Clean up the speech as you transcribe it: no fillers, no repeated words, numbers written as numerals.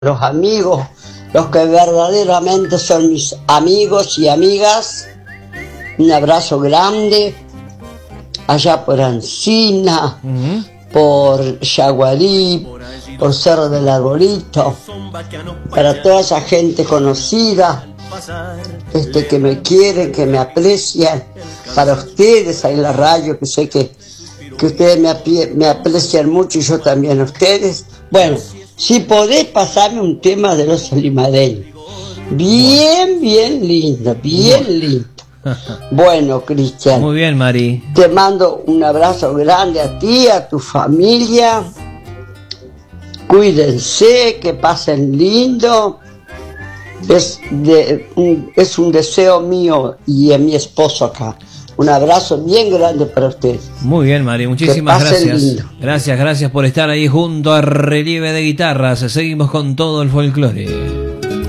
los amigos, los que verdaderamente son mis amigos y amigas. Un abrazo grande allá por Ancina, por Yaguarí, por Cerro del Arbolito, para toda esa gente conocida, que me quieren, que me aprecian, para ustedes ahí en la radio, que sé que ustedes me aprecian mucho y yo también a ustedes. Bueno, si podés pasarme un tema de los olimareños, bien lindo, bien lindo. Bueno, Cristian. Muy bien, Mari. Te mando un abrazo grande a ti, a tu familia. Cuídense, que pasen lindo. Es un deseo mío y de mi esposo acá. Un abrazo bien grande para ustedes. Muy bien, Mari, muchísimas gracias. Lindo. Gracias por estar ahí junto a Relieve de Guitarras. Seguimos con todo el folclore.